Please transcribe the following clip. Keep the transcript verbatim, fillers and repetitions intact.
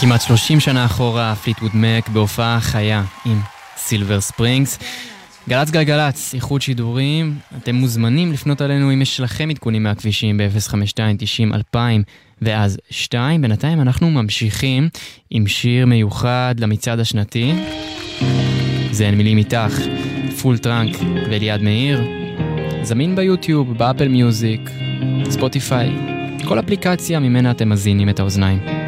כמעט שלושים שנה אחורה, פליטווד מק בהופעה חיה עם סילבר ספרינגס. גלץ גלגלץ, איחוד שידורים, אתם מוזמנים לפנות עלינו אם יש לכם עדכונים מהכבישים ב-אפס חמש שתיים תשעים אלפיים ואז שתיים. בינתיים אנחנו ממשיכים עם שיר מיוחד למצעד השנתי. זה אין מילים איתך, פול טרנק ואליעד מאיר. זמין ביוטיוב, באפל מיוזיק, ספוטיפיי, כל אפליקציה ממנה אתם מזינים את האוזניים.